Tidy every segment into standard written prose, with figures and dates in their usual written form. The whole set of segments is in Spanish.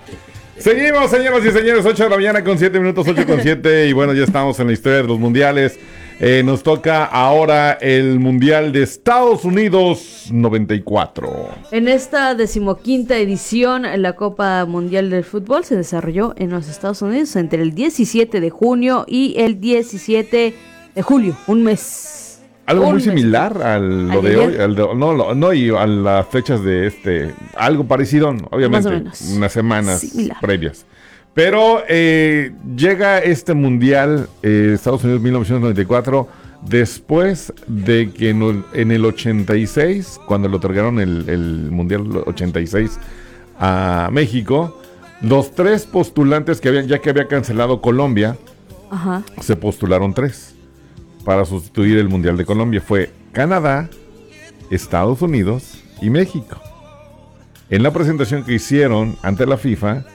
Seguimos, señoras y señores, 8 de la mañana con 7 minutos, 8 con 7. Y bueno, ya estamos en la historia de los mundiales. Nos toca ahora el Mundial de Estados Unidos 94. En esta 15ª edición, la Copa Mundial del Fútbol se desarrolló en los Estados Unidos entre el 17 de junio y el 17 de julio, un mes. Algo muy similar a lo de hoy, y a las fechas de algo parecido, obviamente, unas semanas similar. Previas. Pero llega este Mundial Estados Unidos 1994 después de que en el 86, cuando le otorgaron el Mundial 86 a México, los 3 postulantes que habían, ya que había cancelado Colombia, se postularon 3 para sustituir el Mundial de Colombia. Fue Canadá, Estados Unidos y México. En la presentación que hicieron ante la FIFA,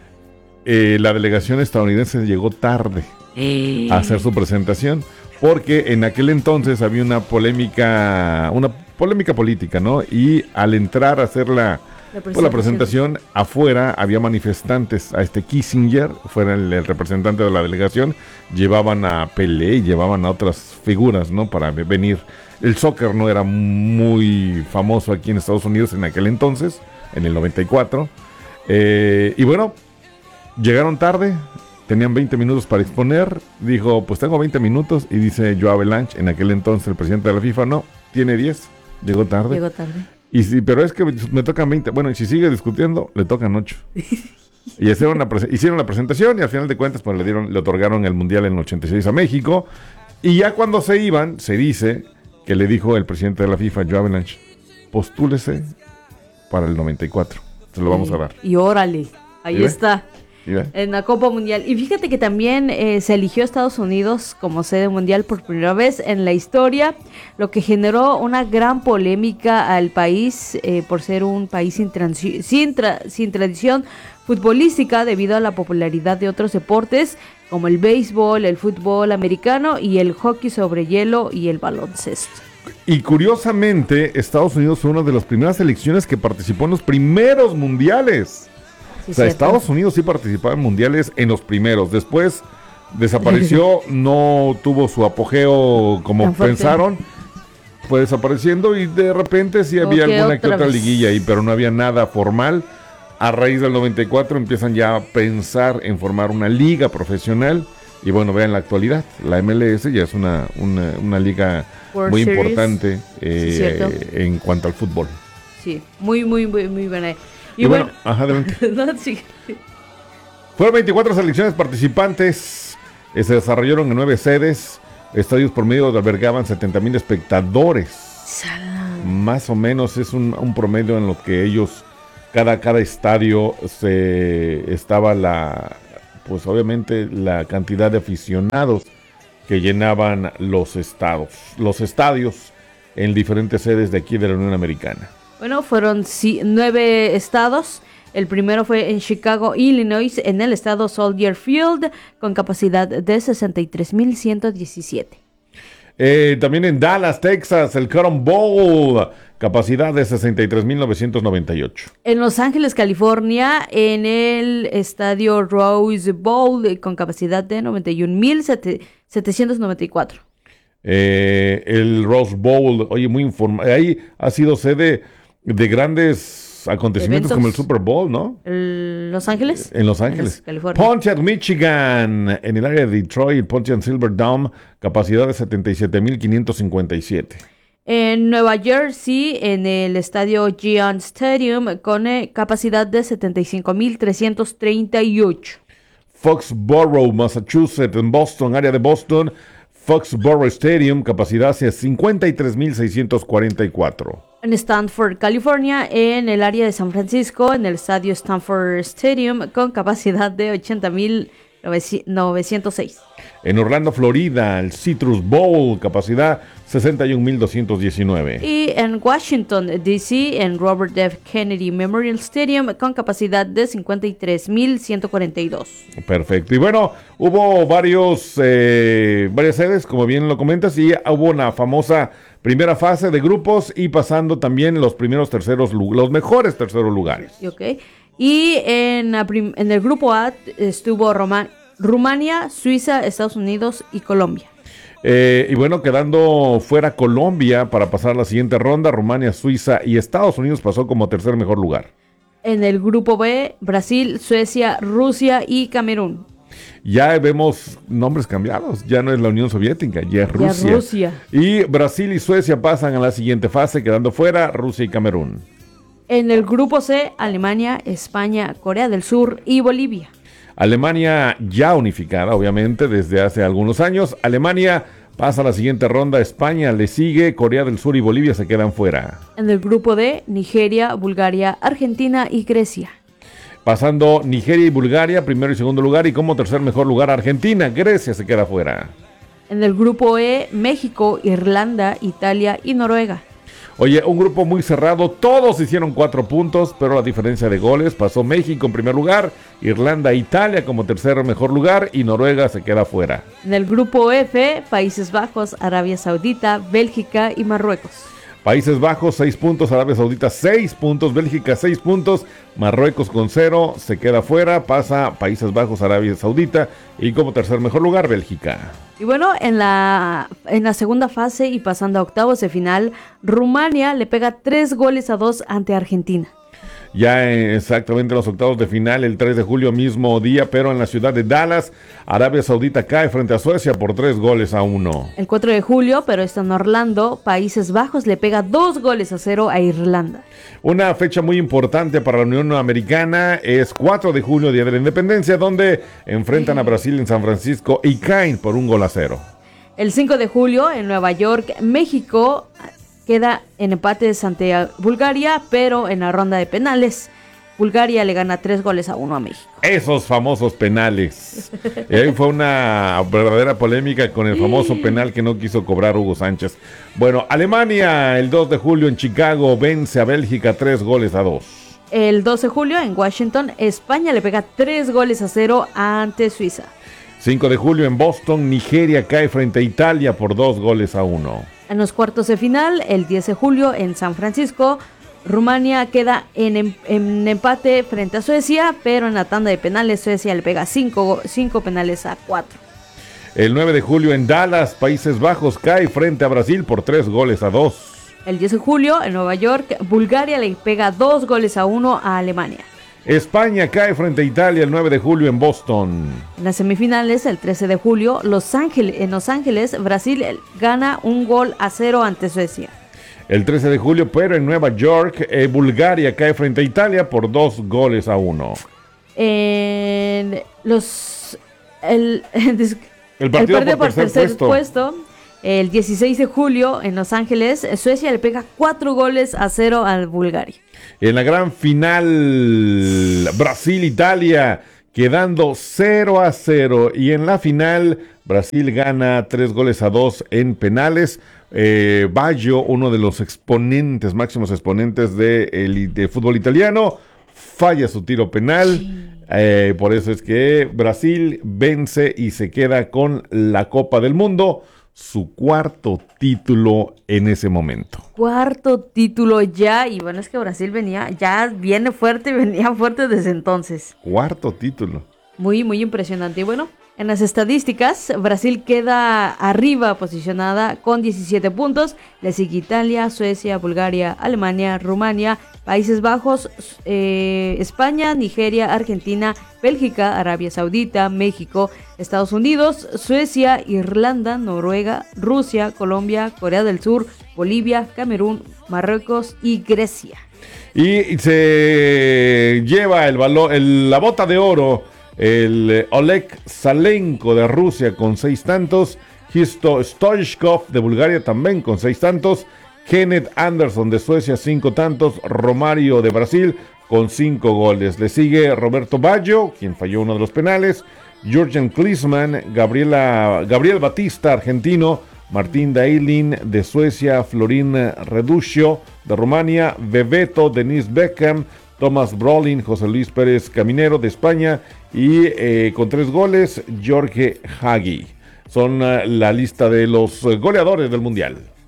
la delegación estadounidense llegó tarde a hacer su presentación, porque en aquel entonces había una polémica política, ¿no? Y al entrar a hacer la presentación, afuera había manifestantes. A Kissinger, fuera el representante de la delegación, llevaban a Pelé y llevaban a otras figuras, ¿no? Para venir. El soccer no era muy famoso aquí en Estados Unidos en aquel entonces, en el 94. Y bueno, llegaron tarde, tenían 20 minutos para exponer. Dijo, pues tengo 20 minutos. Y dice Joao Belange, en aquel entonces el presidente de la FIFA, no, tiene 10. Llegó tarde. Y sí, pero es que me tocan 20. Bueno, y si sigue discutiendo, le tocan 8. Y hicieron la presentación y al final de cuentas pues le otorgaron el Mundial en el 86 a México. Y ya cuando se iban, se dice que le dijo el presidente de la FIFA, Joao Belange, postúlese para el 94. Se lo vamos a dar. Y órale, ahí está. En la Copa Mundial. Y fíjate que también se eligió a Estados Unidos como sede mundial por primera vez en la historia, lo que generó una gran polémica al país por ser un país sin tradición futbolística debido a la popularidad de otros deportes como el béisbol, el fútbol americano y el hockey sobre hielo y el baloncesto. Y curiosamente, Estados Unidos fue una de las primeras selecciones que participó en los primeros mundiales. Sí, o sea, Estados Unidos sí participaba en mundiales en los primeros. Después desapareció, no tuvo su apogeo como pensaron. Fue desapareciendo y de repente sí había alguna que otra liguilla ahí, pero no había nada formal. A raíz del 94 empiezan ya a pensar en formar una liga profesional. Y bueno, vean la actualidad, la MLS ya es una liga World muy Series. Importante en cuanto al fútbol. Sí, muy buena. Y bueno, adelante. No, sí. Fueron 24 selecciones participantes, se desarrollaron en 9 sedes, estadios por medio albergaban 70,000 espectadores. Más o menos es un promedio en lo que ellos, cada estadio estaba pues obviamente la cantidad de aficionados que llenaban los estadios en diferentes sedes de aquí de la Unión Americana. Bueno, fueron 9 estados. El primero fue en Chicago, Illinois, en el estado Soldier Field, con capacidad de 63,117. También en Dallas, Texas, el Cotton Bowl, capacidad de 63,998. En Los Ángeles, California, en el estadio Rose Bowl, con capacidad de 91,794. El Rose Bowl, oye, muy informado. Ahí ha sido sede de grandes acontecimientos como el Super Bowl, ¿no? ¿Los Ángeles? En Los Ángeles. California. Pontiac, Michigan, en el área de Detroit, Pontiac Silver Dome, capacidad de 77,557. En Nueva Jersey, en el estadio Giant Stadium, con capacidad de 75,338. Foxborough, Massachusetts, en Boston, área de Boston, Foxborough Stadium, capacidad de 53,644. En Stanford, California, en el área de San Francisco, en el estadio Stanford Stadium, con capacidad de 80,906. En Orlando, Florida, el Citrus Bowl, capacidad 61,219. Y en Washington, D.C., en Robert F. Kennedy Memorial Stadium, con capacidad de 53,142. Perfecto. Y bueno, hubo varias sedes, como bien lo comentas, y hubo una famosa primera fase de grupos y pasando también los mejores terceros lugares. Okay. Y en el grupo A estuvo Rumania, Suiza, Estados Unidos y Colombia. Y bueno, quedando fuera Colombia para pasar a la siguiente ronda, Rumania, Suiza y Estados Unidos pasó como tercer mejor lugar. En el grupo B, Brasil, Suecia, Rusia y Camerún. Ya vemos nombres cambiados, ya no es la Unión Soviética, ya es Rusia. Y Brasil y Suecia pasan a la siguiente fase, quedando fuera Rusia y Camerún. En el grupo C, Alemania, España, Corea del Sur y Bolivia. Alemania ya unificada, obviamente, desde hace algunos años. Alemania pasa a la siguiente ronda, España le sigue, Corea del Sur y Bolivia se quedan fuera. En el grupo D, Nigeria, Bulgaria, Argentina y Grecia. Pasando Nigeria y Bulgaria, primero y segundo lugar, y como tercer mejor lugar Argentina, Grecia se queda fuera. En el grupo E, México, Irlanda, Italia y Noruega. Oye, un grupo muy cerrado, todos hicieron 4 puntos, pero la diferencia de goles pasó México en primer lugar, Irlanda e Italia como tercer mejor lugar y Noruega se queda fuera. En el grupo F, Países Bajos, Arabia Saudita, Bélgica y Marruecos. Países Bajos 6 puntos, Arabia Saudita 6 puntos, Bélgica 6 puntos, Marruecos con 0 se queda fuera, pasa Países Bajos, Arabia Saudita y como tercer mejor lugar Bélgica. Y bueno, en la segunda fase y pasando a octavos de final, Rumania le pega 3-2 ante Argentina. Ya exactamente en los octavos de final, el 3 de julio mismo día, pero en la ciudad de Dallas, Arabia Saudita cae frente a Suecia por 3-1. El 4 de julio, pero está en Orlando, Países Bajos le pega 2-0 a Irlanda. Una fecha muy importante para la Unión Americana es 4 de julio, Día de la Independencia, donde enfrentan a Brasil en San Francisco y caen por 1-0. El 5 de julio, en Nueva York, México queda en empates ante Bulgaria, pero en la ronda de penales, Bulgaria le gana 3-1 a México. Esos famosos penales. Ahí fue una verdadera polémica con el famoso penal que no quiso cobrar Hugo Sánchez. Bueno, Alemania el 2 de julio en Chicago vence a Bélgica 3-2. El 12 de julio en Washington, España le pega 3-0 ante Suiza. 5 de julio en Boston, Nigeria cae frente a Italia por 2-1. En los cuartos de final, el 10 de julio en San Francisco, Rumania queda en empate frente a Suecia, pero en la tanda de penales Suecia le pega 5 penales a 4. El 9 de julio en Dallas, Países Bajos cae frente a Brasil por 3-2. El 10 de julio en Nueva York, Bulgaria le pega 2-1 a Alemania. España cae frente a Italia el 9 de julio en Boston. En las semifinales, el 13 de julio, en Los Ángeles, Brasil gana 1-0 ante Suecia. El 13 de julio, pero en Nueva York, Bulgaria cae frente a Italia por 2-1. El partido por tercer puesto. El 16 de julio en Los Ángeles, Suecia le pega 4-0 al Bulgaria. En la gran final, Brasil-Italia quedando 0-0. Y en la final, Brasil gana 3-2 en penales. Baggio, uno de los máximos exponentes de fútbol italiano, falla su tiro penal. Por eso es que Brasil vence y se queda con la Copa del Mundo. Su cuarto título en ese momento. Cuarto título ya, y bueno, es que Brasil venía fuerte desde entonces. Cuarto título. Muy, muy impresionante. Y bueno, en las estadísticas, Brasil queda arriba posicionada con 17 puntos. Le sigue Italia, Suecia, Bulgaria, Alemania, Rumania, Países Bajos, España, Nigeria, Argentina, Bélgica, Arabia Saudita, México, Estados Unidos, Suecia, Irlanda, Noruega, Rusia, Colombia, Corea del Sur, Bolivia, Camerún, Marruecos y Grecia. Y se lleva la bota de oro el Oleg Salenko de Rusia con 6 tantos, Hristo Stoichkov de Bulgaria también con 6 tantos, Kenneth Anderson de Suecia 5 tantos, Romario de Brasil con 5 goles. Le sigue Roberto Baggio, quien falló uno de los penales, Jürgen Klinsmann, Gabriel Batista, argentino, Martín Dailin de Suecia, Florin Reduccio de Rumania, Bebeto, Dennis Beckham, Thomas Brolin, José Luis Pérez Caminero de España y con 3 goles, Jorge Hagi. Son la lista de los goleadores del Mundial.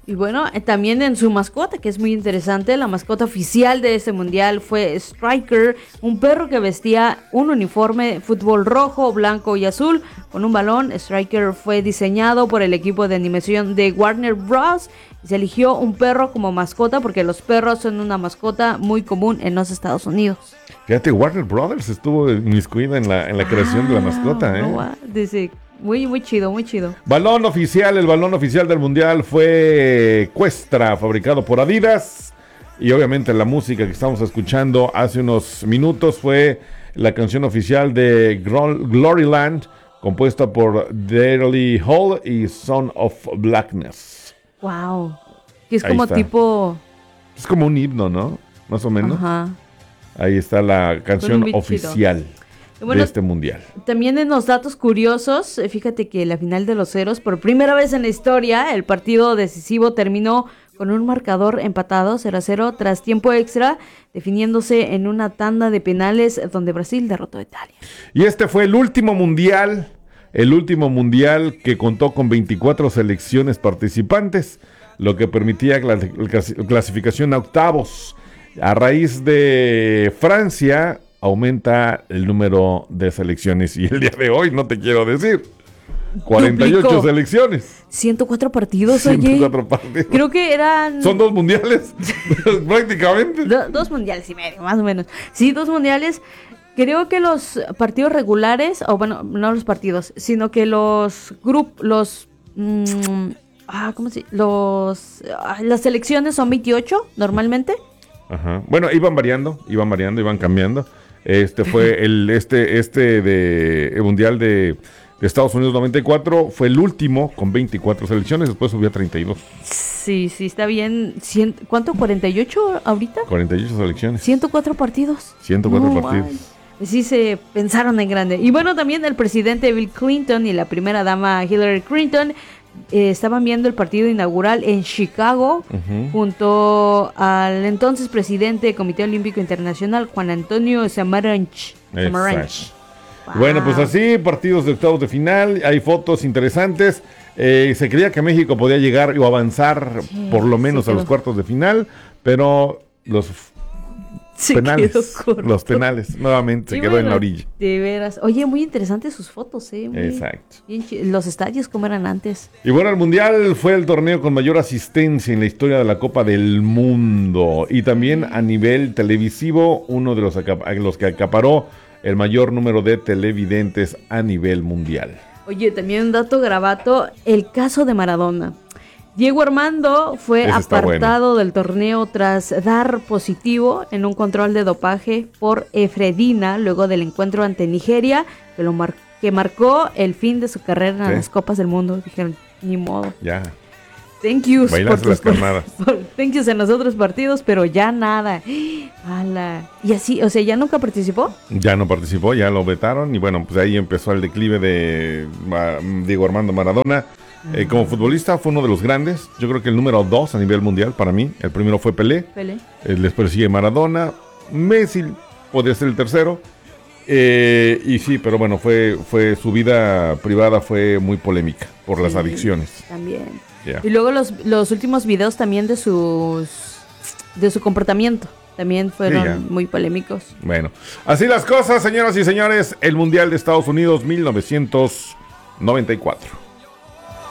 Y bueno, también en su mascota, que es muy interesante, la mascota oficial de este mundial fue Striker, un perro que vestía un uniforme de fútbol rojo, blanco y azul con un balón. Striker fue diseñado por el equipo de animación de Warner Bros. Se eligió un perro como mascota porque los perros son una mascota muy común en los Estados Unidos. Fíjate, Warner Brothers estuvo inmiscuida en la creación de la mascota, ¿eh? Dice, muy chido, muy chido. Balón oficial, el balón oficial del mundial fue Questra, fabricado por Adidas. Y obviamente la música que estamos escuchando hace unos minutos fue la canción oficial de Gloryland, compuesta por Daryl Hall y Son of Blackness. Wow. Que es como tipo... Es como un himno, ¿no? Más o menos. Ajá. Ahí está la canción oficial de este mundial. También en los datos curiosos, fíjate que la final de los Ceros, por primera vez en la historia, el partido decisivo terminó con un marcador empatado 0-0 tras tiempo extra, definiéndose en una tanda de penales donde Brasil derrotó a Italia. Y este fue el último mundial que contó con 24 selecciones participantes, lo que permitía la clasificación a octavos. A raíz de Francia, aumenta el número de selecciones. Y el día de hoy, no te quiero decir, 48 Duplicó. Selecciones. 104 partidos, 104 oye. partidos. Creo que eran... Son 2 mundiales, prácticamente. 2 mundiales y medio, más o menos. Sí, 2 mundiales. Creo que los partidos regulares, o bueno, no los partidos, sino que los grupos, las selecciones son 28 normalmente. Ajá. Bueno, iban variando, iban cambiando. Este fue el mundial de Estados Unidos 94, fue el último con 24 selecciones, después subió a 32. Sí, está bien. ¿Cuánto? ¿48 ahorita? 48 selecciones. 104 partidos. 104 partidos. Sí se pensaron en grande. Y bueno, también el presidente Bill Clinton y la primera dama Hillary Clinton estaban viendo el partido inaugural en Chicago, junto al entonces presidente del Comité Olímpico Internacional, Juan Antonio Samaranch. Wow. Bueno, pues así, partidos de octavos de final, hay fotos interesantes. Se creía que México podía llegar o avanzar por lo menos a los cuartos de final, pero los penales nuevamente se quedó en la orilla. De veras. Oye, muy interesantes sus fotos, Exacto. Los estadios como eran antes. Y bueno, el Mundial fue el torneo con mayor asistencia en la historia de la Copa del Mundo. Y también a nivel televisivo, uno de los que acaparó el mayor número de televidentes a nivel mundial. Oye, también un dato gravato, el caso de Maradona. Diego Armando fue apartado del torneo tras dar positivo en un control de dopaje por efedrina luego del encuentro ante Nigeria, que marcó el fin de su carrera en las Copas del Mundo. Dijeron, ni modo. Ya. Thank yous por las carnadas. Thank yous en los otros partidos, pero ya nada. ¡Hala! Y así, o sea, ¿ya nunca participó? Ya no participó, ya lo vetaron y bueno, pues ahí empezó el declive de Diego Armando Maradona. Como futbolista fue uno de los grandes, yo creo que el número 2 a nivel mundial para mí. El primero fue Pelé. Después sigue Maradona. Messi podría ser el tercero. Y sí, pero bueno, fue su vida privada fue muy polémica por las adicciones. También. Yeah. Y luego los últimos videos también de su comportamiento también fueron muy polémicos. Bueno, así las cosas, señoras y señores, el Mundial de Estados Unidos 1994.